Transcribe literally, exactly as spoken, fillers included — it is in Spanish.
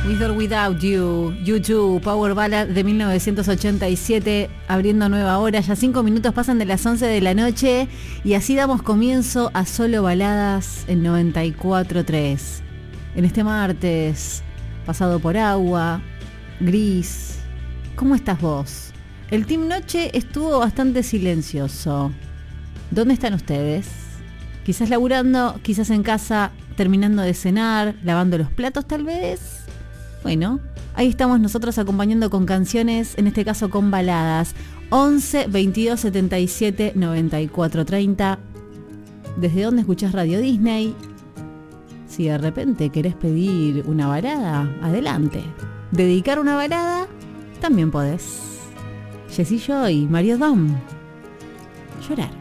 With or Without You, U dos, Power Ballad de mil novecientos ochenta y siete, abriendo nueva hora. Ya cinco minutos pasan de las once de la noche y así damos comienzo a Solo Baladas en noventa y cuatro punto tres. En este martes, pasado por agua, gris. ¿Cómo estás vos? El Team Noche estuvo bastante silencioso. ¿Dónde están ustedes? Quizás laburando, quizás en casa, terminando de cenar, lavando los platos tal vez. Bueno, ahí estamos nosotros acompañando con canciones, en este caso con baladas. once, veintidós, setenta y siete, noventa y cuatro, treinta. ¿Desde dónde escuchás Radio Disney? Si de repente querés pedir una balada, adelante. Dedicar una balada, también podés. Jessie Joy, Mario Dom. Llorar.